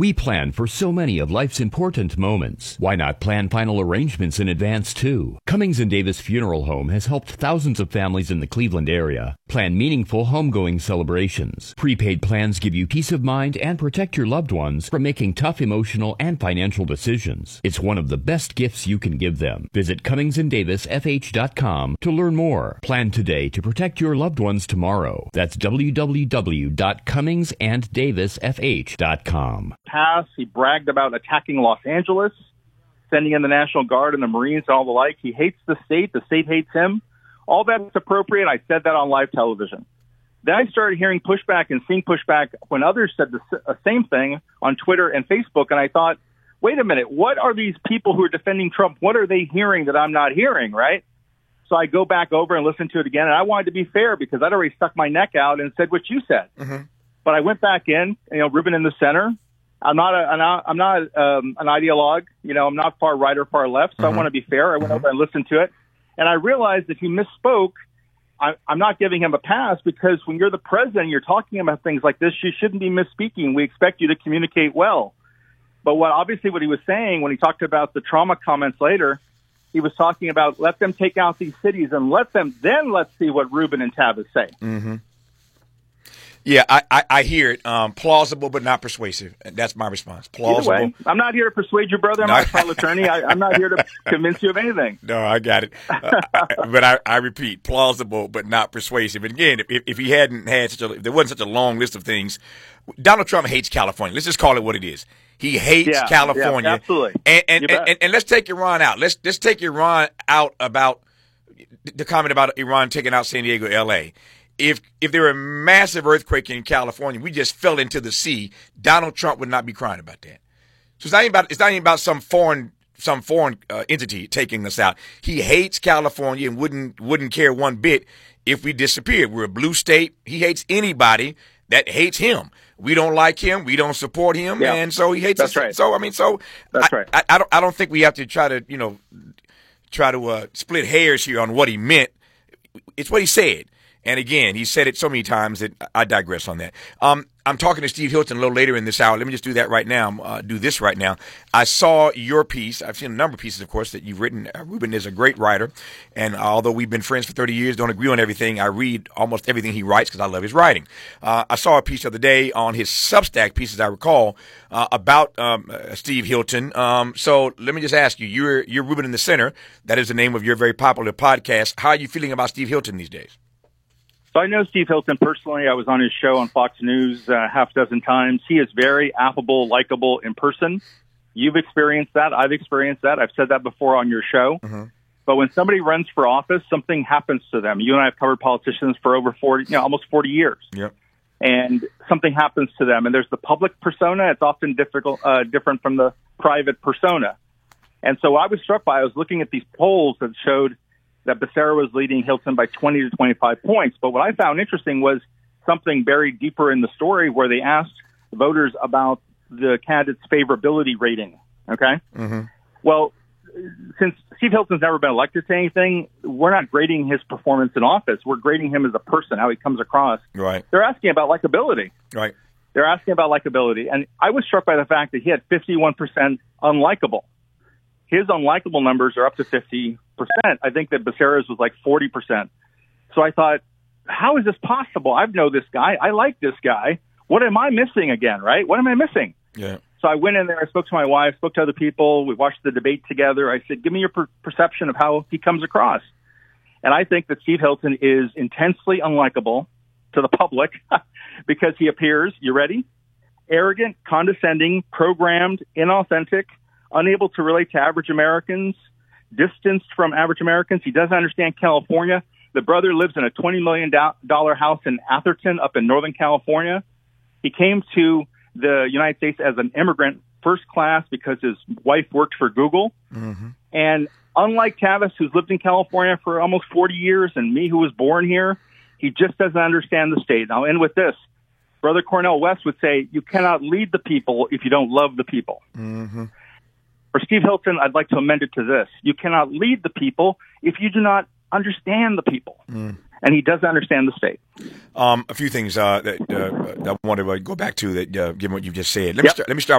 We plan for so many of life's important moments. Why not plan final arrangements in advance, too? Cummings & Davis Funeral Home has helped thousands of families in the Cleveland area plan meaningful homegoing celebrations. Prepaid plans give you peace of mind and protect your loved ones from making tough emotional and financial decisions. It's one of the best gifts you can give them. Visit CummingsandDavisFH.com to learn more. Plan today to protect your loved ones tomorrow. That's www.CummingsandDavisFH.com. He bragged about attacking Los Angeles, sending in the National Guard and the Marines and all the like. He hates the state hates him. All that's appropriate. I said that on live television. Then I started hearing pushback and seeing pushback when others said the same thing on Twitter and Facebook, and I thought, wait a minute, what are these people who are defending Trump, what are they hearing that I'm not hearing, right? So I go back over and listen to it again, and I wanted to be fair because I'd already stuck my neck out and said what you said. Mm-hmm. But I went back in, Reuben in the center. I'm not an ideologue. I'm not far right or far left, so I want to be fair. I went over and listened to it, and I realized that he misspoke. I'm not giving him a pass because when you're the president, you're talking about things like this, you shouldn't be misspeaking. We expect you to communicate well. But what he was saying when he talked about the trauma comments later, he was talking about let them take out these cities and let's see what Reuben and Tavis say. Mm-hmm. Yeah, I hear it. Plausible but not persuasive. That's my response. Plausible. Either way, I'm not here to persuade you, brother. I'm not a trial attorney. I'm not here to convince you of anything. No, I got it. But I repeat, plausible but not persuasive. And again, if he hadn't had if there wasn't such a long list of things, Donald Trump hates California. Let's just call it what it is. He hates California. Yeah, absolutely. And let's take Iran out. Let's take Iran out about the comment about Iran taking out San Diego, L.A. If there were a massive earthquake in California, we just fell into the sea, Donald Trump would not be crying about that. So it's not even about some foreign entity taking us out. He hates California and wouldn't care one bit if we disappeared. We're a blue state. He hates anybody that hates him. We don't like him. We don't support him, and so he hates us. Right. So that's right. I don't think we have to try to split hairs here on what he meant. It's what he said. And again, he said it so many times that I digress on that. I'm talking to Steve Hilton a little later in this hour. Let me just do that right now. Do this right now. I saw your piece. I've seen a number of pieces, of course, that you've written. Reuben is a great writer. And although we've been friends for 30 years, don't agree on everything, I read almost everything he writes because I love his writing. I saw a piece the other day on his Substack piece, as I recall, about Steve Hilton. So let me just ask you, you're Reuben in the Center. That is the name of your very popular podcast. How are you feeling about Steve Hilton these days? So I know Steve Hilton personally. I was on his show on Fox News half a dozen times. He is very affable, likable in person. You've experienced that. I've experienced that. I've said that before on your show. Mm-hmm. But when somebody runs for office, something happens to them. You and I have covered politicians for over almost 40 years. Yep. And something happens to them. And there's the public persona. It's often different from the private persona. And so I was struck by, I was looking at these polls that showed that Becerra was leading Hilton by 20 to 25 points. But what I found interesting was something buried deeper in the story where they asked voters about the candidate's favorability rating. Okay? Mm-hmm. Well, since Steve Hilton's never been elected to anything, we're not grading his performance in office. We're grading him as a person, how he comes across. Right. They're asking about likability. Right. They're asking about likability. And I was struck by the fact that he had 51% unlikable. His unlikable numbers are up to 50%. I think that Becerra's was like 40%. So I thought, how is this possible? I know this guy. I like this guy. What am I missing again, right? What am I missing? Yeah. So I went in there. I spoke to my wife, spoke to other people. We watched the debate together. I said, give me your perception of how he comes across. And I think that Steve Hilton is intensely unlikable to the public because he appears, you ready? Arrogant, condescending, programmed, inauthentic, unable to relate to average Americans, distanced from average Americans. He doesn't understand California. The brother lives in a $20 million house in Atherton up in Northern California. He came to the United States as an immigrant, first class, because his wife worked for Google. Mm-hmm. And unlike Tavis, who's lived in California for almost 40 years, and me, who was born here, he just doesn't understand the state. And I'll end with this. Brother Cornel West would say, you cannot lead the people if you don't love the people. Mm-hmm. For Steve Hilton, I'd like to amend it to this. You cannot lead the people if you do not understand the people. Mm. And he doesn't understand the state. A few things that I want to go back to that, given what you just said. Let me start